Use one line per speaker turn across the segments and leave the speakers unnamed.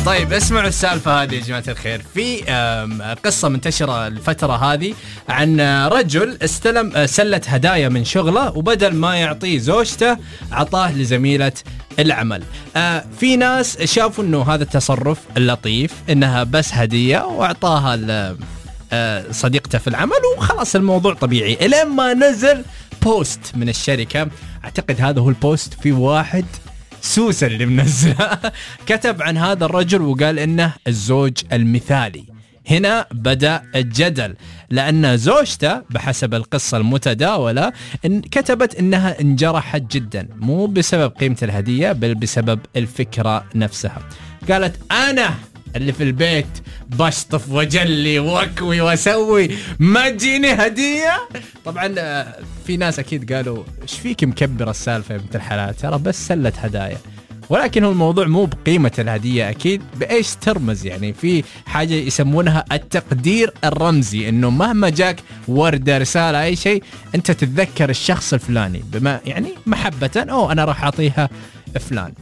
طيب اسمعوا السالفة هذه يا جماعة الخير. في قصة منتشرة الفترة هذه عن رجل استلم سلة هدايا من شغله، وبدل ما يعطيه زوجته عطاه لزميلة العمل. في ناس شافوا انه هذا التصرف اللطيف، انها بس هدية واعطاها صديقته في العمل وخلاص الموضوع طبيعي، الين ما نزل بوست من الشركة. اعتقد هذا هو البوست، في واحد سوسن اللي منزله كتب عن هذا الرجل وقال انه الزوج المثالي. هنا بدأ الجدل، لأن زوجته بحسب القصة المتداولة كتبت انها انجرحت جدا، مو بسبب قيمة الهدية بل بسبب الفكرة نفسها. قالت انا اللي في البيت بشطف وجلي واكوي واسوي، ما تجيني هديه. طبعا في ناس اكيد قالوا ايش فيك مكبر السالفه يا بنت الحلال، ترى بس سله هدايا. ولكن هو الموضوع مو بقيمه الهديه، اكيد بايش ترمز. يعني في حاجه يسمونها التقدير الرمزي، انه مهما جاك ورده رساله اي شيء انت تتذكر الشخص الفلاني، بما يعني محبه انا راح اعطيها فلان.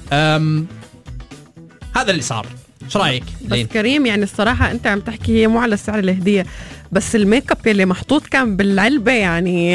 هذا اللي صار. ايش رايك؟
بس كريم يعني الصراحه انت عم تحكي هي مو على سعر الهديه، بس الميك اب اللي محطوط كان بالعلبه يعني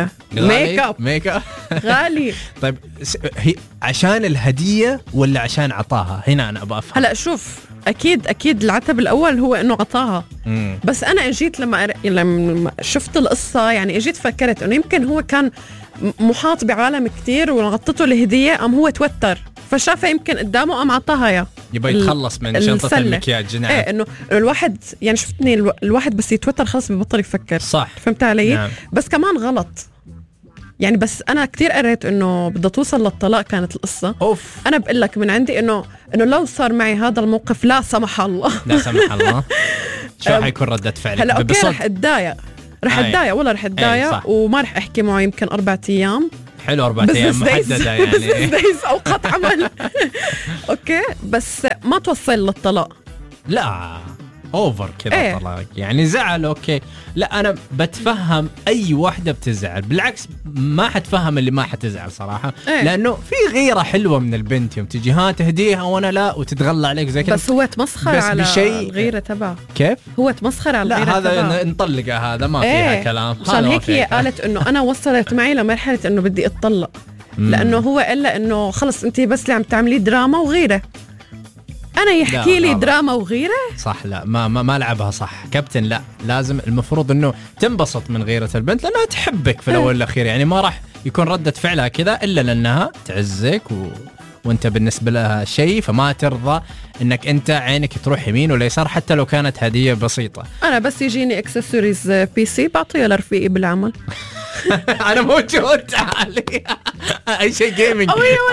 ميك اب غالي.
طيب هي عشان الهديه ولا عشان عطاها؟ هنا انا ابغى افهم.
هلا شوف، اكيد العتب الاول هو انه عطاها. بس انا اجيت لما شفت القصه، يعني اجيت فكرت انه يمكن هو كان محاط بعالم كتير وغطته الهديه، ام هو توتر فشافه يمكن قدامه قام عطاها يا
يبغى يتخلص من شنطة المكياج. نعم.
ايه انه الواحد يعني شفتني الواحد بس يتوتر خلص ببطل يفكر.
صح.
فهمت علي؟
نعم.
بس كمان غلط يعني. بس انا كتير قريت انه بدها توصل للطلاق كانت القصة. انا بقول لك من عندي انه لو صار معي هذا الموقف لا سمح الله
لا سمح الله شو حيكون ردة فعلك؟
هلا اوكي رح اتضايق والله رح اتضايق وما رح احكي معه يمكن 4 أيام.
حلو 4 أيام محددة يعني
أوقات عمل أوكي، بس ما توصل للطلاق.
لا أوفر كذا طلاق يعني زعل أوكي. لا أنا بتفهم أي واحدة بتزعل، بالعكس ما حتفهم اللي ما حتزعل صراحة. لأنه في غيرة حلوة من البنت يوم تجي تهديها وأنا لا وتتغلى عليك زي كذا،
بس هو تمسخر على الغيرة تبعه.
كيف؟
هو تمسخر على الغيرة تبعه.
لا هذا نطلقه، هذا ما فيها كلام.
عشان هيك هي قالت إنه أنا وصلت معي لمرحلة إنه بدي أتطلق، لأنه هو قال إنه خلص أنت بس اللي عم تعملي دراما وغيرة. أنا يحكي لي دراما وغيرة؟ صح.
لا ما لعبها صح كابتن. لا لازم المفروض إنه تنبسط من غيرة البنت لأنها تحبك في الأول والأخير. يعني ما راح يكون ردة فعلها كذا إلا لأنها تعزك وأنت بالنسبة لها شيء، فما ترضى إنك أنت عينك تروح يمين ولا يسار حتى لو كانت هدية بسيطة.
أنا بس يجيني إكسسوارز بي سي بعطيها لرفيقي بالعمل.
أنا موجود تعالي. أي شيء جيمنج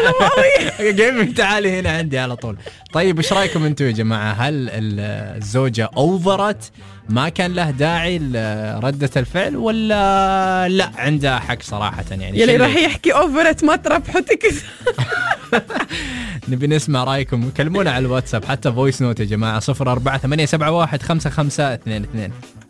جيمنج تعالي هنا عندي على طول. طيب إيش رأيكم أنتوا يا جماعة؟ هل الزوجة أوفرت ما كان له داعي ردة الفعل ولا لا عندها حق صراحة؟ يعني
يلي راح يحكي أوفرت ما تربحوا تكس.
نبي نسمع رأيكم، كلمونا على الواتساب حتى فويس نوت يا جماعة 0488715522.